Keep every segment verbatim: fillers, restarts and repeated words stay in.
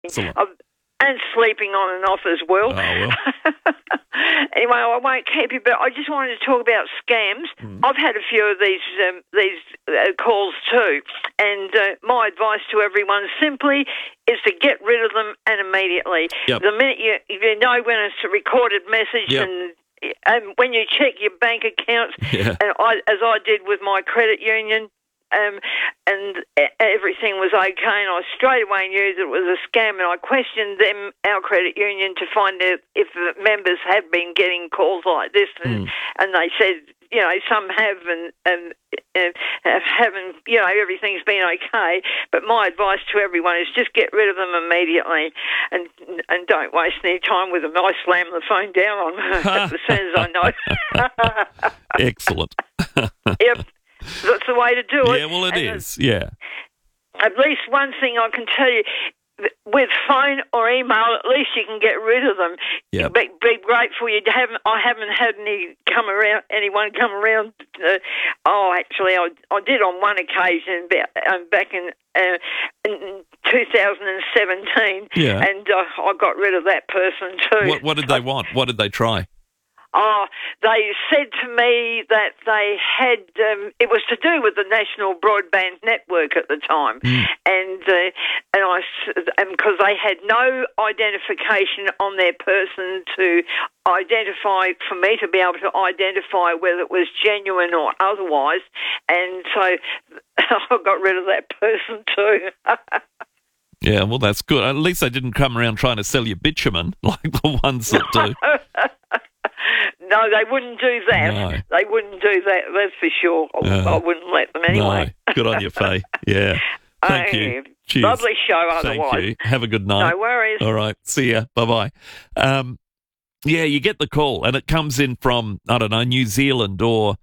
Excellent. I've, and sleeping on and off as well. Oh, well. Anyway, I won't keep you, but I just wanted to talk about scams. Mm. I've had a few of these um, these uh, calls too, and uh, my advice to everyone simply is to get rid of them and immediately. Yep. The minute you, you know when it's a recorded message yep. and and when you check your bank accounts, yeah. and I, as I did with my credit union, Um, and everything was okay, and I straight away knew that it was a scam, and I questioned them, our credit union, to find out if the members had been getting calls like this, and, mm. and they said, you know, some have and, and uh, haven't, you know, everything's been okay, but my advice to everyone is just get rid of them immediately and and don't waste any time with them. I slam the phone down on them as soon as I know. Excellent. Yep. That's the way to do it. Yeah, well, it and is, yeah. At least one thing I can tell you, with phone or email, at least you can get rid of them. Yep. Be, be grateful you haven't. I haven't had any come around. Anyone come around? Uh, oh, actually, I, I did on one occasion back, um, back in, uh, in two thousand seventeen, yeah. and uh, I got rid of that person too. What, what did they want? What did they try? Oh, they said to me that they had, um, it was to do with the National Broadband Network at the time, mm. and uh, and I, because they had no identification on their person to identify, for me to be able to identify whether it was genuine or otherwise, and so I got rid of that person too. Yeah, well, that's good. At least they didn't come around trying to sell you bitumen like the ones that do. No, they wouldn't do that. No. They wouldn't do that, that's for sure. I, uh, I wouldn't let them anyway. No. Good on you, Faye. Yeah. Thank oh, you. Cheers. Lovely show otherwise. Thank you. Have a good night. No worries. All right. See ya. Bye-bye. Um, yeah, you get the call, and it comes in from, I don't know, New Zealand or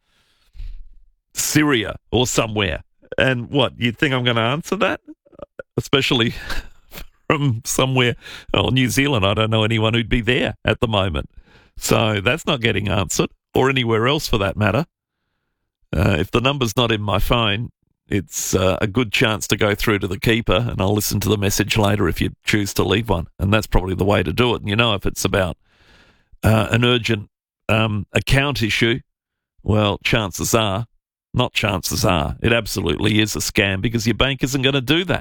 Syria or somewhere. And what, you think I'm going to answer that? Especially from somewhere, oh, New Zealand. I don't know anyone who'd be there at the moment. So that's not getting answered, or anywhere else for that matter. Uh, if the number's not in my phone, it's uh, a good chance to go through to the keeper, and I'll listen to the message later if you choose to leave one. And that's probably the way to do it. And you know, if it's about uh, an urgent um, account issue, well, chances are, not chances are, it absolutely is a scam, because your bank isn't going to do that.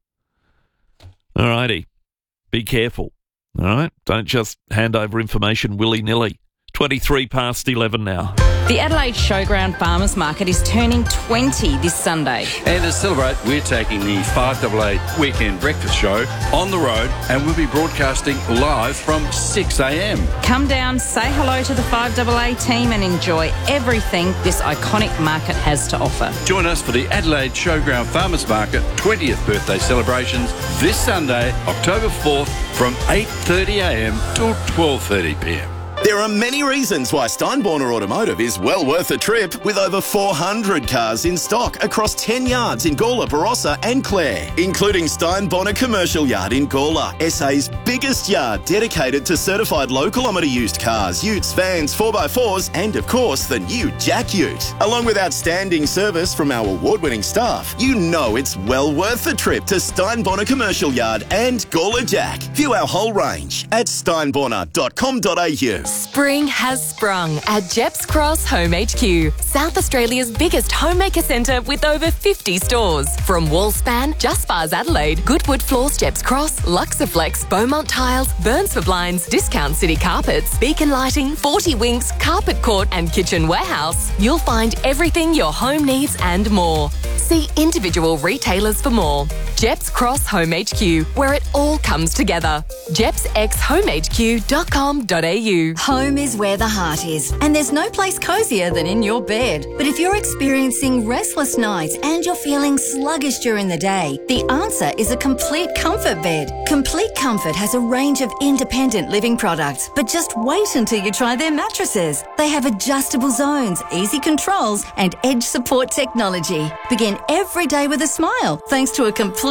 All righty. Be careful. All right? Don't just hand over information willy-nilly. twenty-three past eleven now. The Adelaide Showground Farmers Market is turning twenty this Sunday. And to celebrate, we're taking the five A A Weekend Breakfast Show on the road, and we'll be broadcasting live from six a.m. Come down, say hello to the five A A team and enjoy everything this iconic market has to offer. Join us for the Adelaide Showground Farmers Market twentieth birthday celebrations this Sunday, October fourth, from eight thirty a.m. till twelve thirty p.m. There are many reasons why Steinborner Automotive is well worth a trip, with over four hundred cars in stock across ten yards in Gawler, Barossa and Clare, including Steinborner Commercial Yard in Gawler, S A's biggest yard dedicated to certified low kilometre used cars, utes, vans, four by fours and, of course, the new Jack Ute. Along with outstanding service from our award-winning staff, you know it's well worth the trip to Steinborner Commercial Yard and Gawler Jack. View our whole range at steinborner dot com dot a u. Spring has sprung at Jeps Cross Home H Q, South Australia's biggest homemaker centre with over fifty stores. From Wallspan, Just Spars Adelaide, Goodwood Floors, Jeps Cross, Luxaflex, Beaumont Tiles, Burns for Blinds, Discount City Carpets, Beacon Lighting, forty Winks, Carpet Court and Kitchen Warehouse, you'll find everything your home needs and more. See individual retailers for more. Jeps Cross Home H Q, where it all comes together. jeps x home h q dot com dot a u. Home is where the heart is, and there's no place cozier than in your bed. But if you're experiencing restless nights and you're feeling sluggish during the day, the answer is a Complete Comfort bed. Complete Comfort has a range of independent living products, but just wait until you try their mattresses. They have adjustable zones, easy controls, and edge support technology. Begin every day with a smile thanks to a complete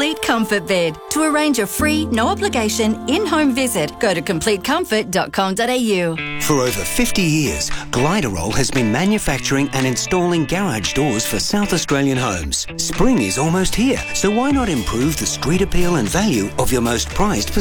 Complete Comfort Bed. To arrange a free, no obligation, in-home visit, go to complete comfort dot com dot a u. For over fifty years, Gliderol has been manufacturing and installing garage doors for South Australian homes. Spring is almost here, so why not improve the street appeal and value of your most prized